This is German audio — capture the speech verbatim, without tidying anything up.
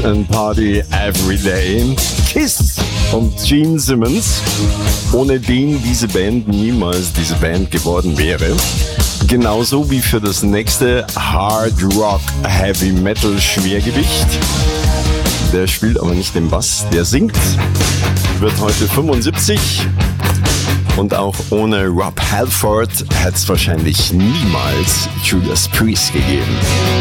and Party Every Day. Kiss und Gene Simmons, ohne den diese Band niemals diese Band geworden wäre. Genauso wie für das nächste Hard Rock Heavy Metal Schwergewicht. Der spielt aber nicht den Bass, der singt, wird heute fünfundsiebzig. Und auch ohne Rob Halford hätte es wahrscheinlich niemals Judas Priest gegeben.